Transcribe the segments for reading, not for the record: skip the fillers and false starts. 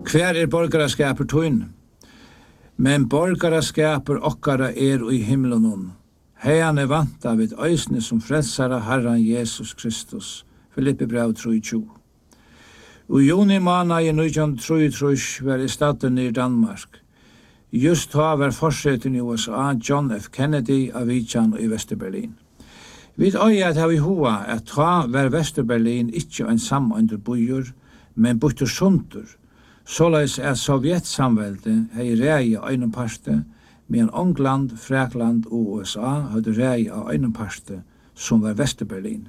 Hver borgaraskapur tøyn? Men borgaraskapur okkara i himlenon. Heian vanta vid øysne som frelsara Herran Jesus Kristus. Filippi brev 3:20. Og juni måned i 1933 var I staden i Danmark. Just da var forseten i USA John F. Kennedy av Vidjan i Vesterberlin. Vi øyet har vi hoa at ta var Vesterberlin ikke en samandre bojur, men bøtter sunter, såleis Sovjetsamveldet hei rei av einum parte, medan England, Frakland og USA hadde rei av einum parte, som var Vesterberlin.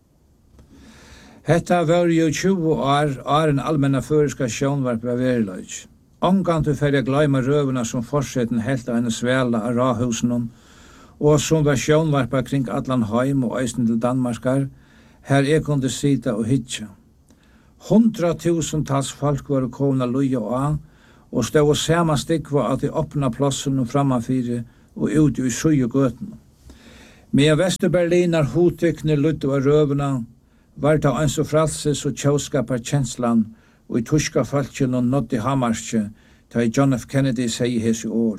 Hetta var jo 20 år en allmenna føreska sjónvarp var veriløg. Ongan til ferja gleima røvuna som forseten helt av en svela av rahusen, og som var sjónvarpa kring allan heim og eisen til Danmarkar, her kunde sita og hitja. 100.000 folk var komna luja av, og stod og sama stikva at de åpna plassen framafyrir og ut I Sujegøten. Med Vesterberliner hotekne lutt av røvuna, var det en så fralses og tjauskapar kjenslan, og I tyska falskjen og nådde Hamarskje, da John F. Kennedy sier hese år.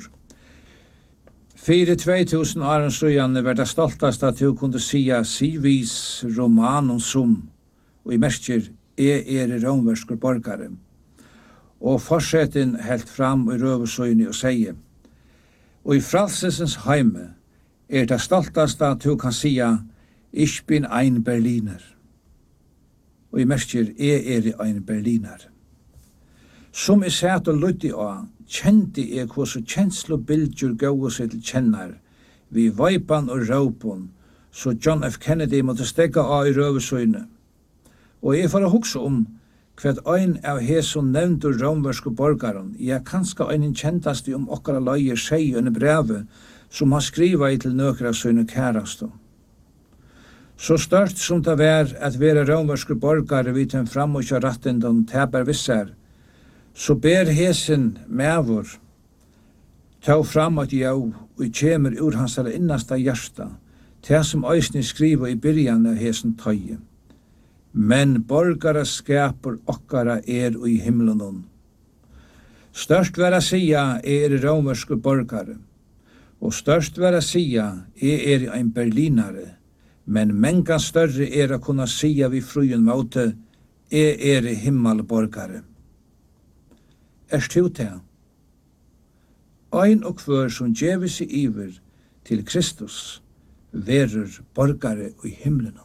2000 åren søgjane var det stoltast at du kunne sia sivis romanum sum, og I merker romverskur borgare. Og forseten helt fram I røvesøyne og sier, og I fralsesens heime det stoltast at du kan sia Ich bin ein Berliner. Og I merker ein Berliner. Som I sæt og lutti av, kjente hvordan kjenslobildur gåa seg til kjennar, vi veipan og råpon, så John F. Kennedy måtte stegga av I røvesøyne. Og jeg får hugsa hva ein av heson nevndur romversku borgaron, kanska ein kjentast okkara løyer seg under brevet, som har skriva I til nøkra søyne kærasto. Så størst som det var at være romversku borgare vid den framutja rattendon teber vissar, så ber hesen mevor ta fram at jau og kjemer ur hans innasta hjärsta, til som øysni skriva I byrjan av hesen tøye. Men borgaraskapur okkara I himlenon. Størst vera sia romersku borgare, og størst vera sia ein berlinare, men mengan større å kunna sia vi fruen måte himmelborgare. Du til? Ein og hver som djever seg iver til Kristus, verur borgare I himlenon.